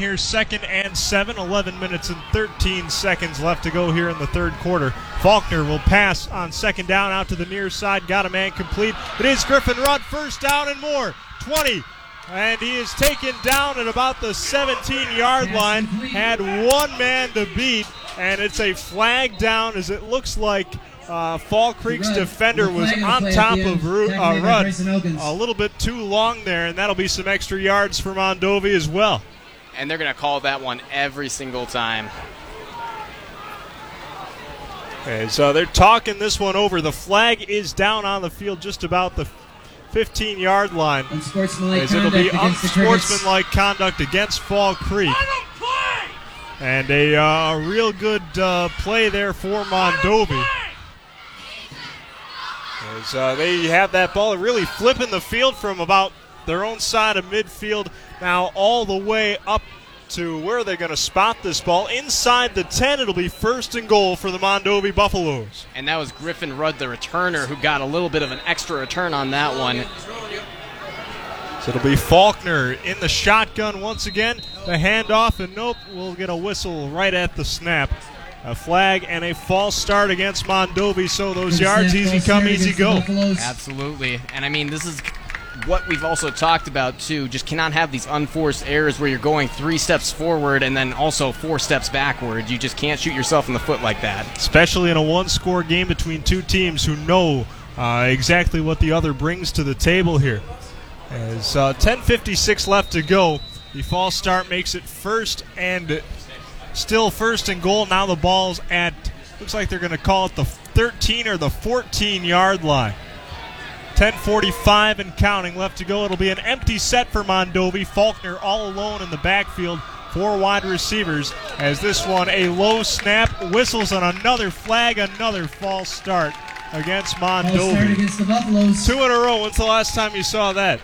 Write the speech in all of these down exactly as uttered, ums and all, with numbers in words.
here, second and seven, eleven minutes and thirteen seconds left to go here in the third quarter. Faulkner will pass on second down out to the near side, got a man complete. It is Griffin Rudd, first down and more, twenty. And he is taken down at about the seventeen-yard line, had one man to beat, and it's a flag down as it looks like uh, Fall Creek's defender was on top of Ru- uh, Rudd a little bit too long there, and that'll be some extra yards for Mondovi as well. And they're going to call that one every single time. Okay, so they're talking this one over. The flag is down on the field just about the fifteen-yard line. Unsportsmanlike as it'll be unsportsmanlike conduct, conduct against Fall Creek. And a uh, real good uh, play there for Mondovi. As uh, they have that ball really flipping the field from about their own side of midfield now all the way up to where are they going to spot this ball? Inside the ten, it'll be first and goal for the Mondovi Buffaloes. And that was Griffin Rudd, the returner, who got a little bit of an extra return on that one. So it'll be Faulkner in the shotgun once again. The handoff, and nope, we'll get a whistle right at the snap. A flag and a false start against Mondovi, so those yards easy come, easy go. Absolutely. And I mean, this is what we've also talked about too. Just cannot have these unforced errors where you're going three steps forward and then also four steps backward. You just can't shoot yourself in the foot like that. Especially in a one-score game between two teams who know uh, exactly what the other brings to the table here. As uh, ten fifty-six left to go, the false start makes it first and still first and goal. Now the ball's at, looks like they're going to call it the thirteen or the fourteen-yard line. ten forty-five and counting left to go. It'll be an empty set for Mondovi. Faulkner all alone in the backfield. Four wide receivers as this one a low snap. Whistles on another flag, another false start against Mondovi. Against the Buffaloes. Two in a row. When's the last time you saw that?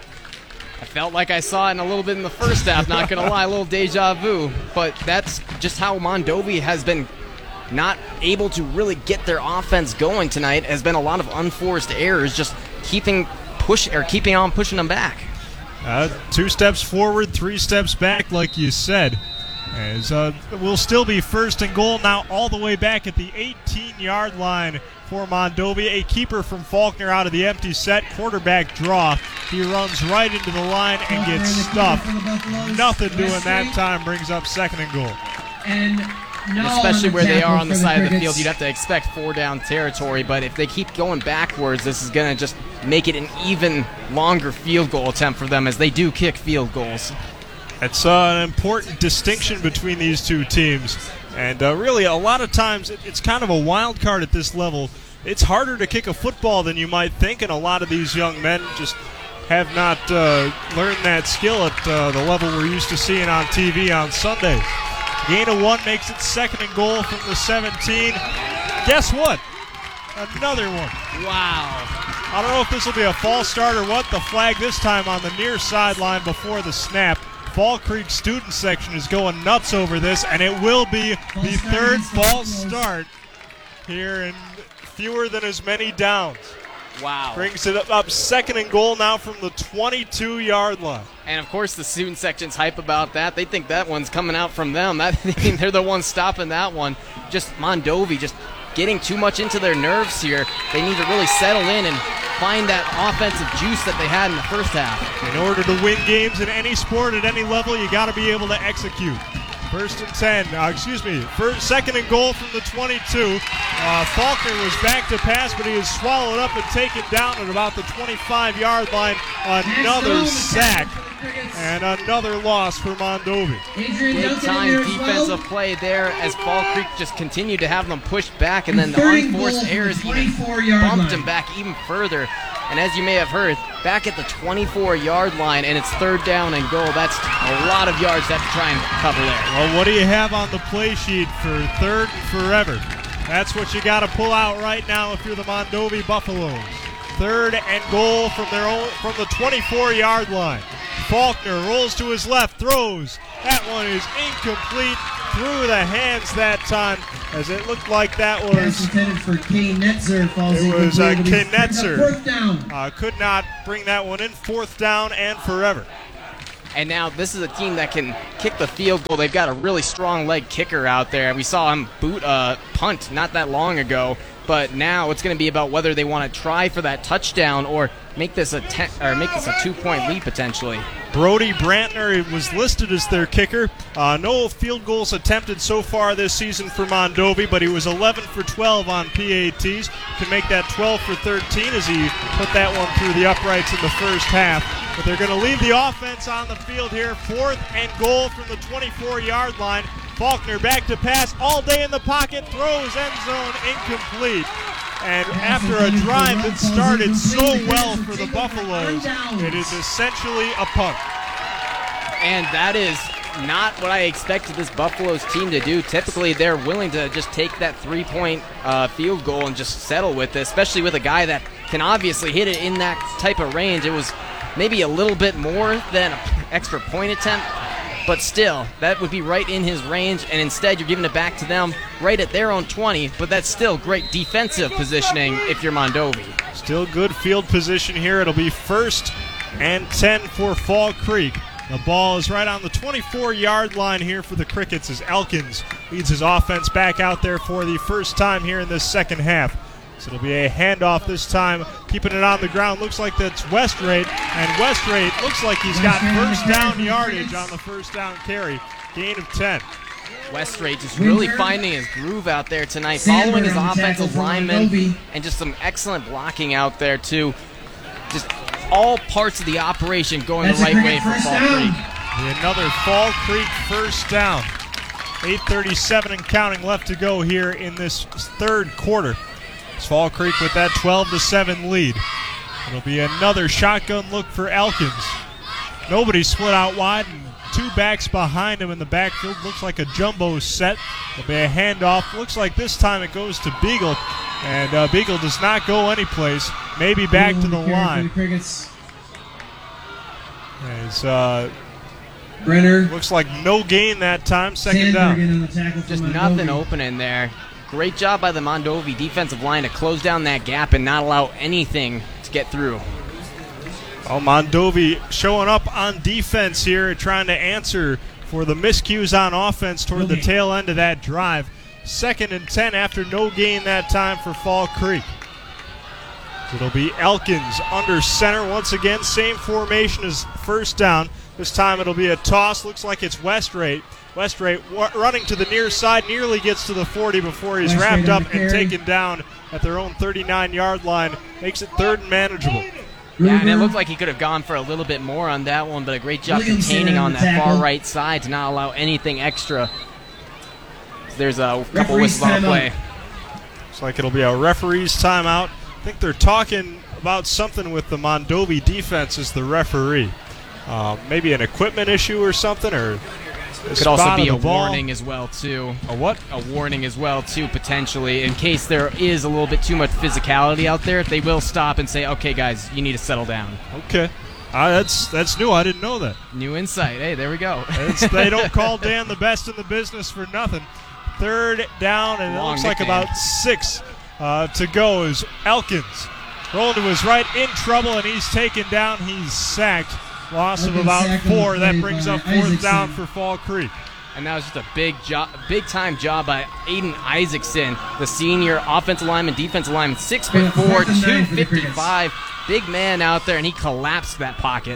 I felt like I saw it in a little bit in the first half, not going to lie, a little deja vu. But that's just how Mondovi has been not able to really get their offense going tonight. Has been a lot of unforced errors, just keeping push or keeping on pushing them back. Uh, two steps forward, three steps back, like you said. As uh, will still be first and goal now, all the way back at the eighteen-yard line for Mondovi. A keeper from Faulkner out of the empty set, quarterback draw. He runs right into the line and gets stuffed. Nothing doing that time, brings up second and goal. And no especially where they are on the the side Crickets. of the field, you'd have to expect four down territory. But if they keep going backwards, this is going to just make it an even longer field goal attempt for them, as they do kick field goals. It's uh, an important distinction between these two teams. And uh, really, a lot of times, it, it's kind of a wild card at this level. It's harder to kick a football than you might think, and a lot of these young men just have not uh, learned that skill at uh, the level we're used to seeing on T V on Sundays. Gain of one makes it second and goal from the seventeen. Guess what? Another one. Wow. I don't know if this will be a false start or what. The flag this time on the near sideline before the snap. Fall Creek student section is going nuts over this, and it will be the third false start here in fewer than as many downs. Wow. Brings it up, up second and goal now from the twenty-two-yard line. And, of course, the student section's hype about that. They think that one's coming out from them. That, they're the ones stopping that one. Just Mondovi just getting too much into their nerves here. They need to really settle in and find that offensive juice that they had in the first half. In order to win games in any sport at any level, you got to be able to execute. First and ten, uh, excuse me, first, second and goal from the twenty-two. Uh, Faulkner was back to pass, but he is swallowed up and taken down at about the twenty-five-yard line. Another sack and another loss for Mondovi. Big time defensive play there as Fall Creek just continued to have them pushed back, and then the unforced errors even bumped them back even further. And as you may have heard, back at the twenty-four-yard line, and it's third down and goal. That's a lot of yards to have to try and cover there. Well, what do you have on the play sheet for third and forever? That's what you got to pull out right now if you're the Mondovi Buffaloes. Third and goal from their own from the twenty-four-yard line. Faulkner rolls to his left, throws. That one is incomplete. Through the hands that time, as it looked like that was. Pass intended for Kane Netzer. Falls It was uh, incomplete. Kane Netzer. Fourth down. Uh, could not bring that one in. Fourth down and forever. And now this is a team that can kick the field goal. They've got a really strong leg kicker out there. We saw him boot a punt not that long ago. But now it's going to be about whether they want to try for that touchdown or make this a ten, or make this a two-point lead potentially. Brody Brantner was listed as their kicker. Uh, no field goals attempted so far this season for Mondovi, but he was eleven for twelve on P A Ts. Can make that twelve for thirteen as he put that one through the uprights in the first half. But they're going to leave the offense on the field here. Fourth and goal from the twenty-four-yard line. Faulkner back to pass all day in the pocket, throws end zone incomplete. And after a drive that started so well for the Buffaloes, it is essentially a punt. And that is not what I expected this Buffaloes team to do. Typically, they're willing to just take that three-point uh, field goal and just settle with it, especially with a guy that can obviously hit it in that type of range. It was maybe a little bit more than an extra point attempt, but still, that would be right in his range, and instead you're giving it back to them right at their own twenty, but that's still great defensive positioning if you're Mondovi. Still good field position here. It'll be first and ten for Fall Creek. The ball is right on the twenty-four-yard line here for the Crickets as Elkins leads his offense back out there for the first time here in this second half. So it'll be a handoff this time, keeping it on the ground. Looks like that's Westrate, and Westrate looks like he's got first down yardage on the first down carry. Gain of ten. Westrate just really finding his groove out there tonight, following his offensive lineman, and just some excellent blocking out there too. Just all parts of the operation going the right way for Fall Creek. Another Fall Creek first down. eight thirty-seven and counting left to go here in this third quarter. It's Fall Creek with that twelve to seven lead. It'll be another shotgun look for Elkins. Nobody split out wide, and two backs behind him in the backfield. Looks like a jumbo set. It'll be a handoff. Looks like this time it goes to Beagle, and uh, Beagle does not go anyplace. Maybe back to the line. As uh, Brenner. Looks like no gain that time. Second down. Just nothing open in there. Great job by the Mondovi defensive line to close down that gap and not allow anything to get through. Well, Mondovi showing up on defense here, trying to answer for the miscues on offense toward the tail end of that drive. Second and ten after no gain that time for Fall Creek. It'll be Elkins under center once again. Same formation as first down. This time it'll be a toss. Looks like it's Westrate. Westrate w- running to the near side, nearly gets to the forty before he's Westrate wrapped up and carry. taken down at their own thirty-nine-yard line. Makes it third and manageable. Yeah, and it looked like he could have gone for a little bit more on that one, but a great job Williamson containing on on the that tackle. far right side to not allow anything extra. There's a couple Referee's whistles on the timeout. play. Looks like it'll be a referee's timeout. I think they're talking about something with the Mondovi defense as the referee. Uh, maybe an equipment issue or something, or It could also be a ball. warning as well, too. A what? A warning as well, too, potentially. In case there is a little bit too much physicality out there, they will stop and say, okay, guys, you need to settle down. Okay. Uh, that's that's new. I didn't know that. New insight. Hey, there we go. It's, they don't call Dan the best in the business for nothing. Third down, and it Long looks like nickname. about six uh, to go as Elkins rolling to his right, in trouble, and he's taken down. He's sacked. Loss of Elkins about sacked on the four. That play brings by up fourth Isaacson. down for Fall Creek. And that was just a big job, big time job by Aiden Isaacson, the senior offensive lineman, defensive lineman, six foot four, Fourth and two nine for the Crickets. fifty-five, big man out there, and he collapsed that pocket.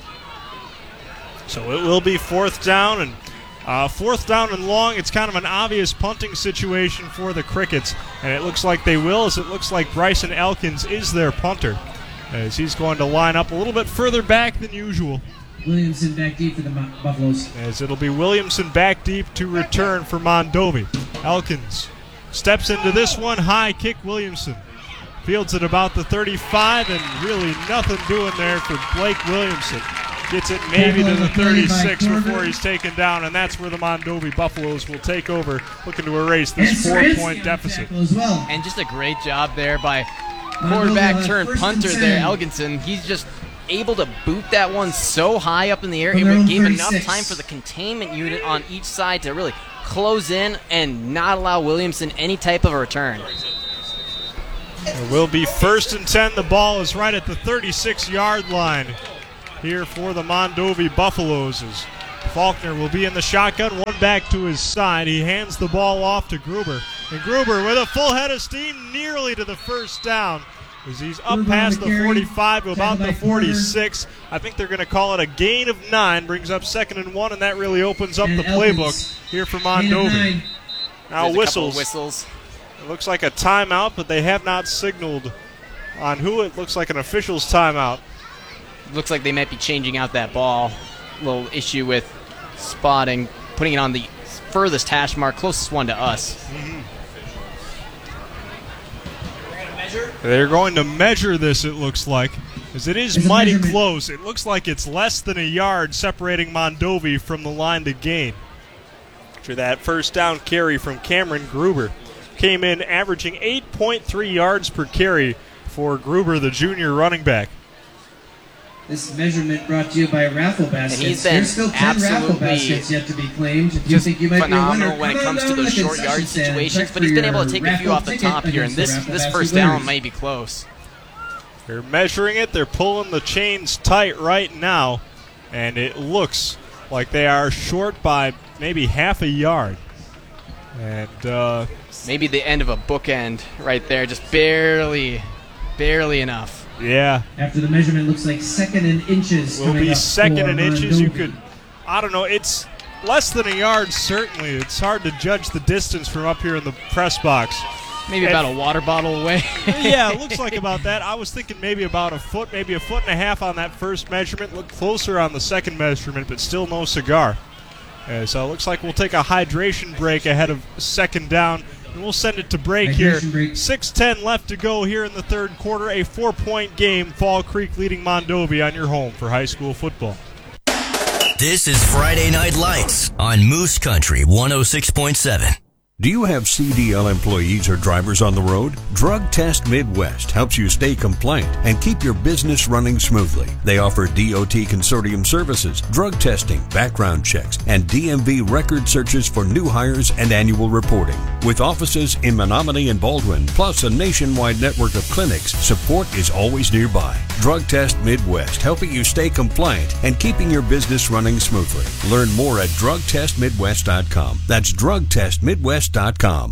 So it will be fourth down, and uh, fourth down and long. It's kind of an obvious punting situation for the Crickets, and it looks like they will, as it looks like Bryson Elkins is their punter, as he's going to line up a little bit further back than usual. Williamson back deep for the Bu- Buffaloes. As it'll be Williamson back deep to return for Mondovi. Elkins steps into this one, high kick Williamson. Fields at about the thirty-five, and really nothing doing there for Blake Williamson. Gets it maybe to the thirty-six before he's taken down, and that's where the Mondovi Buffaloes will take over, looking to erase this four-point deficit. As well. And just a great job there by Mondovi quarterback on turned first and punter there, ten. Elginson. He's just able to boot that one so high up in the air. From their It own gave enough thirty-six. time for the containment unit on each side to really close in and not allow Williamson any type of a return. It will be first and ten. The ball is right at the thirty-six-yard line here for the Mondovi Buffaloes. As Faulkner will be in the shotgun, one back to his side. He hands the ball off to Gruber. And Gruber with a full head of steam nearly to the first down. As he's up past the forty-five to about the forty-six. I think they're going to call it a gain of nine. Brings up second and one, and that really opens up the playbook here for Mondovi. Now whistles. whistles. It looks like a timeout, but they have not signaled on who. It looks like an official's timeout. Looks like they might be changing out that ball. Little issue with spotting, putting it on the furthest hash mark, closest one to us. Mm-hmm. They're going to measure this, it looks like, as it is mighty close. It looks like it's less than a yard separating Mondovi from the line to gain. After that first down carry from Cameron Gruber. Came in averaging eight point three yards per carry for Gruber, the junior running back. This measurement brought to you by Raffle Baskets. And he's been There's still ten Raffle Baskets yet to be claimed. If you think you might phenomenal be a winner, when it comes to those short yard situations, but he's been able to take a few off the top here, and this, this first down might be close. They're measuring it. They're pulling the chains tight right now, and it looks like they are short by maybe half a yard. And uh, maybe the end of a bookend right there, just barely, barely enough. Yeah. After the measurement, looks like second and inches. Will be second and inches. You could, I don't know, it's less than a yard, certainly. It's hard to judge the distance from up here in the press box. Maybe and about a water bottle away. Yeah, it looks like about that. I was thinking maybe about a foot, maybe a foot and a half on that first measurement. Look closer on the second measurement, but still no cigar. Uh, so it looks like we'll take a hydration break ahead of second down. And we'll send it to break Hydration here. break. six ten left to go here in the third quarter. A four-point game. Fall Creek leading Mondovi on your home for high school football. This is Friday Night Lights on Moose Country one oh six point seven. Do you have C D L employees or drivers on the road? Drug Test Midwest helps you stay compliant and keep your business running smoothly. They offer D O T consortium services, drug testing, background checks, and D M V record searches for new hires and annual reporting. With offices in Menominee and Baldwin, plus a nationwide network of clinics, support is always nearby. Drug Test Midwest, helping you stay compliant and keeping your business running smoothly. Learn more at drug test midwest dot com. That's drug test midwest dot com.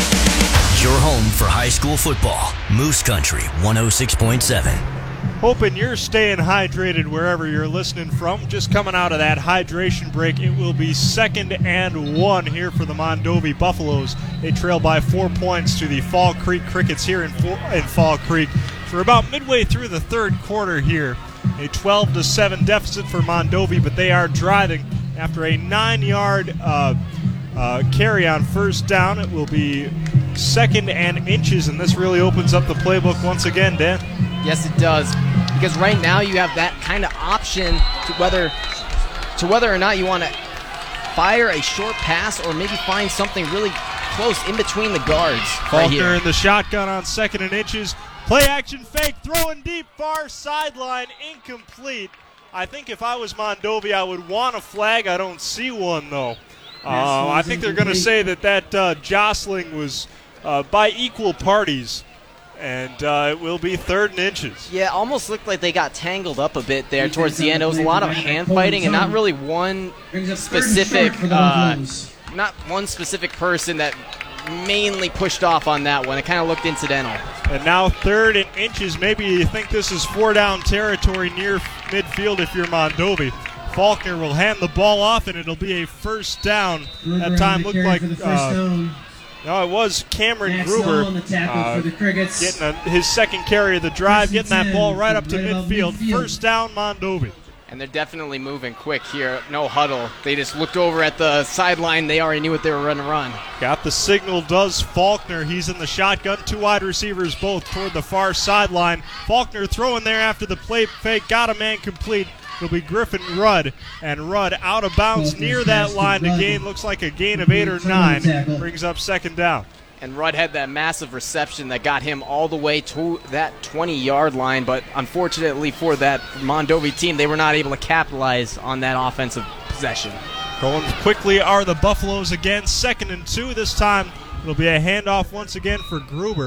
Your home for high school football. Moose Country one oh six point seven. Hoping you're staying hydrated wherever you're listening from. Just coming out of that hydration break, it will be second and one here for the Mondovi Buffaloes. They trail by four points to the Fall Creek Crickets here in, in Fall Creek. We're about midway through the third quarter here. A twelve to seven deficit for Mondovi, but they are driving after a nine-yard uh, uh, carry on first down. It will be second and inches, and this really opens up the playbook once again, Dan. Yes, it does, because right now you have that kind of option to whether to whether or not you want to fire a short pass or maybe find something really close in between the guards. Faulkner right here. in the shotgun on second and inches. Play action fake, throwing deep, far sideline, incomplete. I think if I was Mondovi, I would want a flag. I don't see one, though. Uh, I think they're going to say that that uh, jostling was uh, by equal parties, and uh, it will be third and inches. Yeah, almost looked like they got tangled up a bit there towards the end. It was a lot of hand fighting and not really one specific, uh, not one specific person that mainly pushed off on that one. It kind of looked incidental. And now third and inches. Maybe you think this is four down territory near midfield if you're Mondovi. Faulkner will hand the ball off, and it'll be a first down. That time looked like uh, no, it was Cameron Gruber uh, getting a, his second carry of the drive, getting that ball right up to midfield. First down, Mondovi. And they're definitely moving quick here. No huddle. They just looked over at the sideline. They already knew what they were going to run. Got the signal, does Faulkner. He's in the shotgun. Two wide receivers both toward the far sideline. Faulkner throwing there after the play fake. Got a man complete. It'll be Griffin Rudd. And Rudd out of bounds near that line to gain. Looks like a gain of eight or nine. Brings up second down. And Rudd had that massive reception that got him all the way to that twenty-yard line, but unfortunately for that Mondovi team, they were not able to capitalize on that offensive possession. Going quickly are the Buffaloes again, second and two. This time it'll be a handoff once again for Gruber.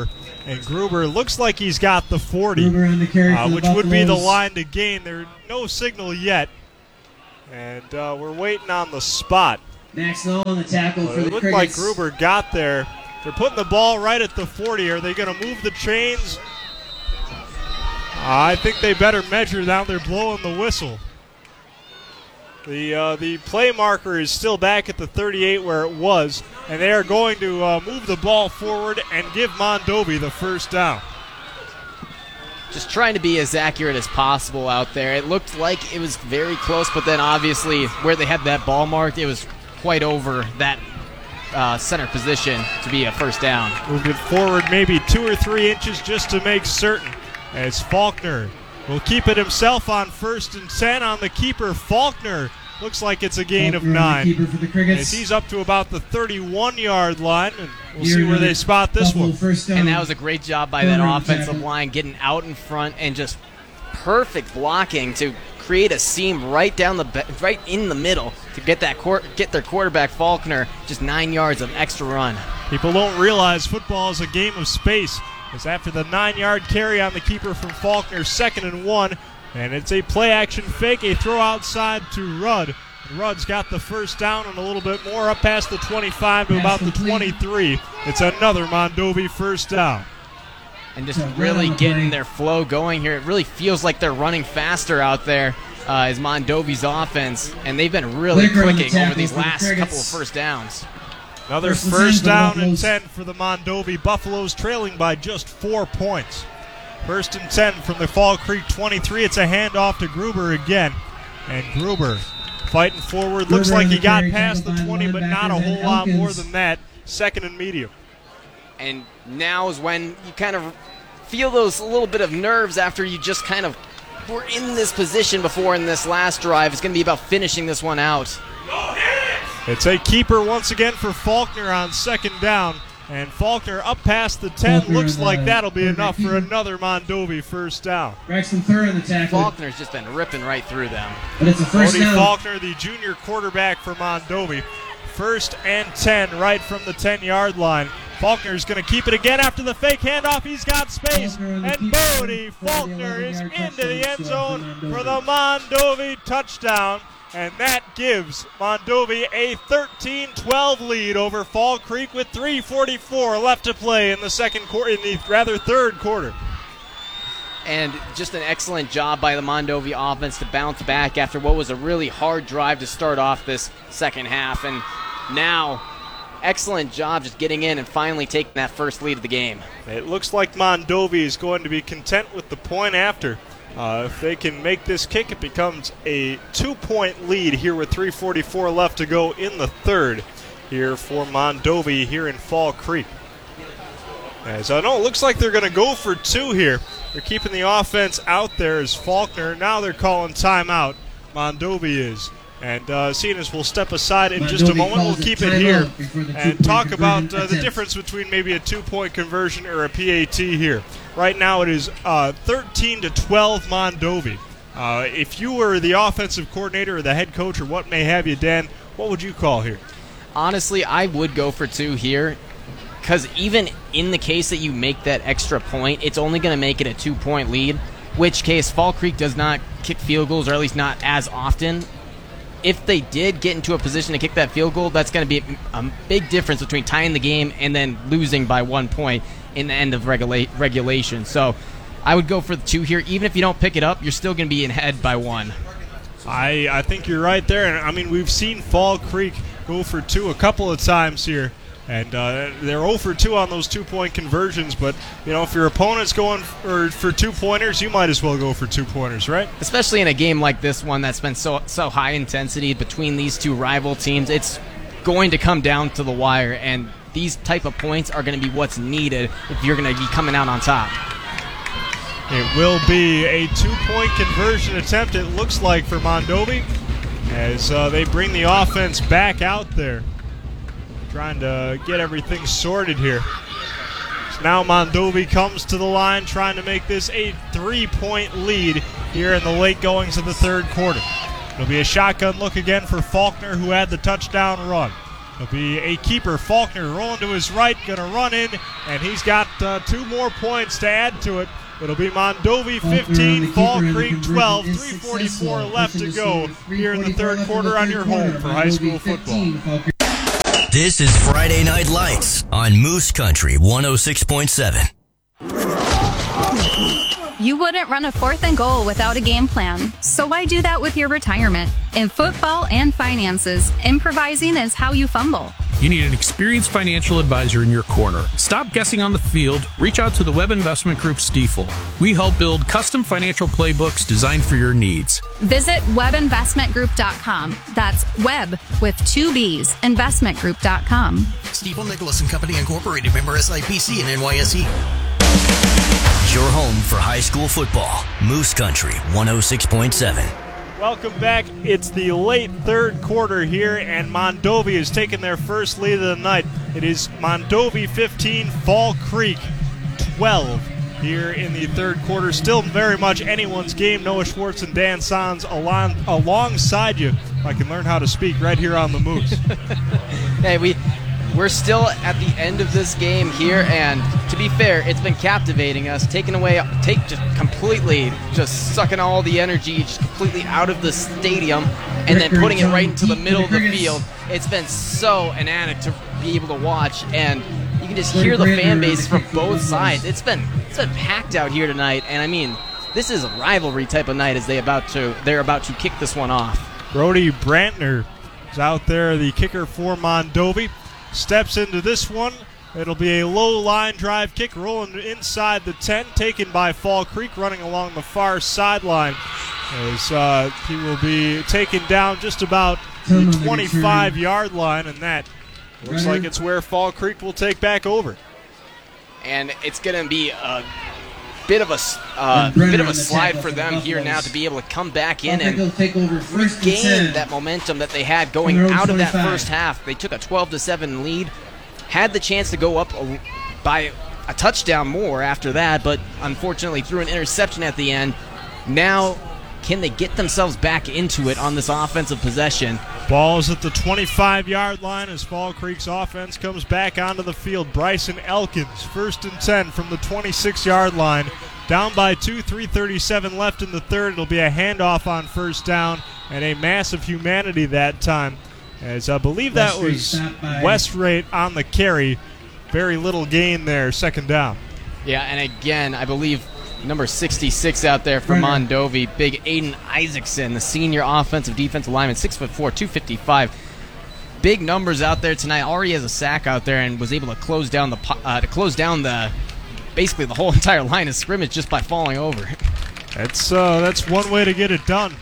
And Gruber looks like he's got the forty, Gruber on the carry uh, for the which would be the Buffaloes. line to gain. There's no signal yet, and uh, we're waiting on the spot. Max Lowe on the tackle But for it the looked like Crickets. Gruber got there. They're putting the ball right at the forty. Are they going to move the chains? I think they better measure down. They're blowing the whistle. The uh, the play marker is still back at the thirty-eight where it was, and they are going to uh, move the ball forward and give Mondovi the first down. Just trying to be as accurate as possible out there. It looked like it was very close, but then obviously where they had that ball marked, it was quite over that uh, center position to be a first down. Moved it forward maybe two or three inches just to make certain, as Faulkner will keep it himself on first and ten on the keeper. Faulkner looks like it's a gain of Faulkner on the nine. keeper for the Crickets. As he's up to about the thirty-one-yard line, and we'll Here see where another they spot this Buffalo one. First down. And that was a great job by that Corner offensive tackle. line, getting out in front and just perfect blocking to create a seam right down the be- right in the middle to get that quar- get their quarterback Faulkner just nine yards of extra run. People don't realize football is a game of space. As after the nine-yard carry on the keeper from Faulkner, second and one, and it's a play-action fake, a throw outside to Rudd. And Rudd's got the first down and a little bit more up past the twenty-five to about the twenty-three. It's another Mondovi first down. And just Yeah, right really on the getting play. their flow going here. It really feels like they're running faster out there uh, as Mondovi's offense, and they've been really Licker on the clicking over tackle these for the last Crickets. couple of first downs. Another First and first ten for the down and Buffaloes. ten for the Mondovi Buffaloes, trailing by just four points. First and ten from the Fall Creek twenty-three. It's a handoff to Gruber again. And Gruber fighting forward. Looks Gruber like on he the got carry, past the tackled by twenty, but not a linebackers, whole and lot more Elkins. than that. Second and medium. And now is when you kind of feel those a little bit of nerves after you just kind of were in this position before in this last drive. It's going to be about finishing this one out. It's a keeper once again for Faulkner on second down. And Faulkner up past the ten. Faulkner Looks on the like that'll be quarterback enough for keeper. another Mondovi first down. Braxton Thur on the tackle. Faulkner's just been ripping right through them. But it's a first Cody down. Faulkner, the junior quarterback for Mondovi. First and ten right from the ten-yard line. Faulkner's going to keep it again after the fake handoff. He's got space. Faulkner on the And keeper Bodie for the Faulkner is eleven-yard into the end touchdown zone score for for the Mondovi touchdown. And that gives Mondovi a thirteen twelve lead over Fall Creek with three forty-four left to play in the second quarter, in the rather third quarter. And just an excellent job by the Mondovi offense to bounce back after what was a really hard drive to start off this second half. And now, excellent job just getting in and finally taking that first lead of the game. It looks like Mondovi is going to be content with the point after. Uh, if they can make this kick, it becomes a two-point lead here with three forty-four left to go in the third here for Mondovi here in Fall Creek. As I know, it looks like they're going to go for two here. They're keeping the offense out there as Faulkner. Now they're calling timeout. Mondovi is. And uh, seeing as we'll step aside in just a Mondovi moment, we'll calls a keep it here timeout before the and two-point talk about conversion uh, the attempt. difference between maybe a two-point conversion or a P A T here. Right now it is uh, thirteen to twelve Mondovi. Uh, if you were the offensive coordinator or the head coach or what may have you, Dan, what would you call here? Honestly, I would go for two here because even in the case that you make that extra point, it's only going to make it a two-point lead, which case Fall Creek does not kick field goals, or at least not as often. If they did get into a position to kick that field goal, that's going to be a big difference between tying the game and then losing by one point in the end of regula- regulation. So I would go for the two here. Even if you don't pick it up, you're still going to be in head by one. I, I think you're right there. And I mean, we've seen Fall Creek go for two a couple of times here. And uh, they're oh for two on those two-point conversions. But, you know, if your opponent's going for, for two-pointers, you might as well go for two-pointers, right? Especially in a game like this one that's been so so high intensity between these two rival teams. It's going to come down to the wire, and these type of points are going to be what's needed if you're going to be coming out on top. It will be a two-point conversion attempt, it looks like, for Mondovi, as uh, they bring the offense back out there, trying to get everything sorted here. So now Mondovi comes to the line, trying to make this a three-point lead here in the late goings of the third quarter. It'll be a shotgun look again for Faulkner, who had the touchdown run. It'll be a keeper. Faulkner rolling to his right, going to run in, and he's got uh, two more points to add to it. It'll be Mondovi fifteen, Fall Creek twelve, three forty-four left to go here in the third quarter on your home for high school football. This is Friday Night Lights on Moose Country one oh six point seven. You wouldn't run a fourth and goal without a game plan, so why do that with your retirement? In football and finances, improvising is how you fumble. You need an experienced financial advisor in your corner. Stop guessing on the field. Reach out to the Webb Investment Group Stiefel. We help build custom financial playbooks designed for your needs. Visit web investment group dot com. That's Web with two B's, investment group dot com. Stiefel Nicholas and Company Incorporated, member S I P C and N Y S E. Your home for high school football, Moose Country one oh six point seven. Welcome back. It's the late third quarter here, and Mondovi has taken their first lead of the night. It is Mondovi fifteen, Fall Creek twelve here in the third quarter. Still very much anyone's game. Noah Schwartz and Dan Sanz along, alongside you. I can learn how to speak right here on the Moose. Hey, we... We're still at the end of this game here, and to be fair, it's been captivating us, taking away, take just completely, just sucking all the energy just completely out of the stadium, and then putting it right into the middle of the field. It's been so anemic to be able to watch, and you can just hear the fan base from both sides. It's been it's been packed out here tonight, and I mean, this is a rivalry type of night as they about to they're about to kick this one off. Brody Brantner is out there, the kicker for Mondovi. Steps into this one. It'll be a low line drive kick rolling inside the ten, taken by Fall Creek, running along the far sideline. As uh, he will be taken down just about the twenty-five-yard line, and that looks like it's where Fall Creek will take back over. And it's going to be a bit of a uh, bit of a slide for them here now to be able to come back in and regain that momentum that they had going out of that first half. They took a twelve to seven lead, had the chance to go up by a touchdown more after that, but unfortunately threw an interception at the end. Now, can they get themselves back into it on this offensive possession? Ball is at the twenty-five-yard line as Fall Creek's offense comes back onto the field. Bryson Elkins, first and ten from the twenty-six-yard line. Down by two, three thirty-seven left in the third. It'll be a handoff on first down, and a massive humanity that time, as I believe that was Westrate on the carry. Very little gain there, second down. Yeah, and again, I believe number sixty-six out there for Mondovi, big Aiden Isaacson, the senior offensive defensive lineman, six foot four, two fifty-five. Big numbers out there tonight. Already has a sack out there and was able to close down the uh, to close down the basically the whole entire line of scrimmage just by falling over. That's uh, that's one way to get it done.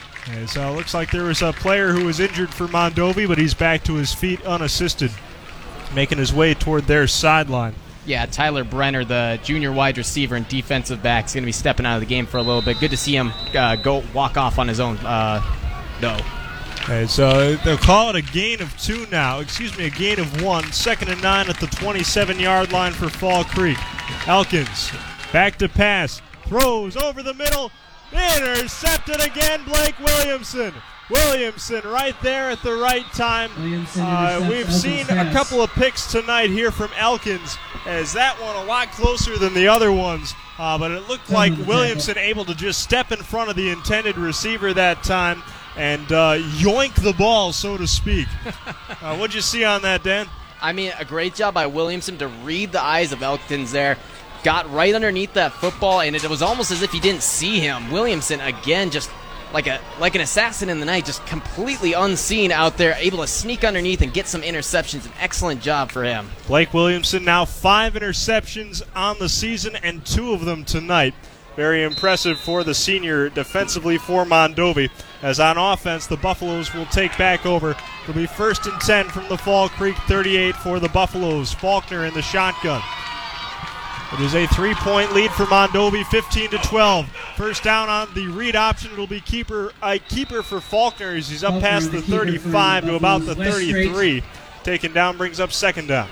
It uh, looks like there was a player who was injured for Mondovi, but he's back to his feet unassisted, making his way toward their sideline. Yeah, Tyler Brenner, the junior wide receiver and defensive back, is going to be stepping out of the game for a little bit. Good to see him uh, go walk off on his own, uh, though. Okay, so they'll call it a gain of two now. Excuse me, a gain of one. Second and nine at the twenty-seven-yard line for Fall Creek. Elkins back to pass. Throws over the middle. Intercepted again, Blake Williamson. Williamson right there at the right time. Uh, we've seen a couple of picks tonight here from Elkins, as that one a lot closer than the other ones. Uh, but it looked like Williamson able to just step in front of the intended receiver that time and uh, yoink the ball, so to speak. uh, what'd you see on that, Dan? I mean, a great job by Williamson to read the eyes of Elkins there. Got right underneath that football, and it was almost as if he didn't see him. Williamson, again, just like a like an assassin in the night, just completely unseen out there, able to sneak underneath and get some interceptions. An excellent job for him. Blake Williamson now five interceptions on the season, and two of them tonight. Very impressive for the senior defensively for Mondovi. As on offense, the Buffaloes will take back over. It'll be first and ten from the Fall Creek thirty-eight for the Buffaloes. Faulkner in the shotgun. It is a three-point lead for Mondovi, fifteen to twelve. First down on the read option. It'll be keeper a keeper for Faulkner as he's up past the thirty-five to about the thirty-three. Taken down brings up second down.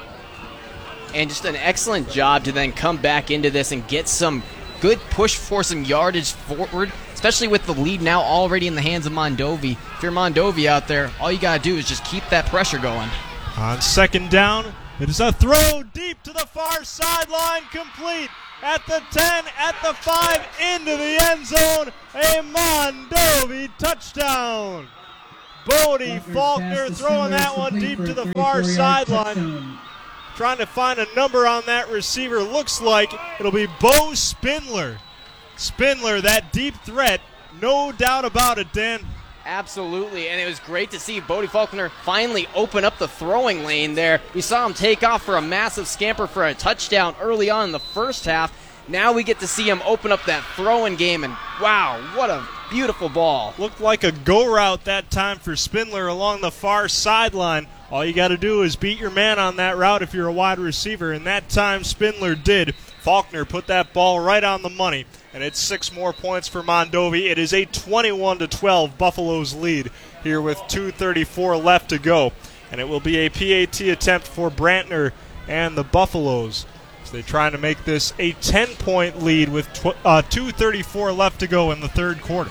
And just an excellent job to then come back into this and get some good push for some yardage forward. especially with the lead now already in the hands of Mondovi. If you're Mondovi out there, all you got to do is just keep that pressure going. On second down, it is a throw deep to the far sideline, complete at the ten, at the five, into the end zone. A Mondovi touchdown. Bodie Faulkner throwing that one deep to the far sideline. Trying to find a number on that receiver. Looks like it'll be Bo Spindler. Spindler, that deep threat, no doubt about it, Dan. Absolutely, and it was great to see Bodie Faulkner finally open up the throwing lane there. We saw him take off for a massive scamper for a touchdown early on in the first half. Now we get to see him open up that throwing game, and wow, what a beautiful ball. Looked like a go route that time for Spindler along the far sideline. All you got to do is beat your man on that route if you're a wide receiver, and that time Spindler did. Faulkner put that ball right on the money, and it's six more points for Mondovi. It is a twenty-one to twelve Buffaloes lead here with two thirty-four left to go, and it will be a P A T attempt for Brantner and the Buffaloes. So they're trying to make this a ten-point lead with tw- uh, two thirty-four left to go in the third quarter.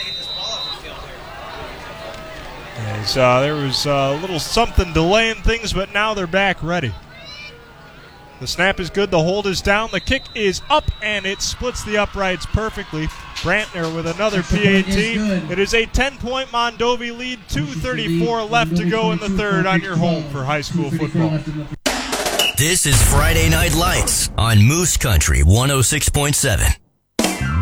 As, uh, there was a little something delaying things, but now they're back ready. The snap is good, the hold is down, the kick is up, and it splits the uprights perfectly. Brantner with another P A T. It is a ten-point Mondovi lead, two thirty-four left to go in the third on your home for high school football. This is Friday Night Lights on Moose Country one oh six point seven.